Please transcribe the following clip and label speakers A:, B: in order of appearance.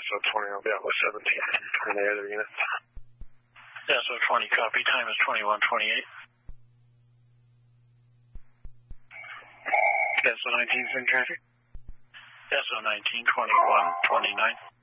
A: SO20 will be out with 17 and the other units.
B: SO20 copy, time is 21:28.
A: SO19 is in traffic.
B: SO19 21:29.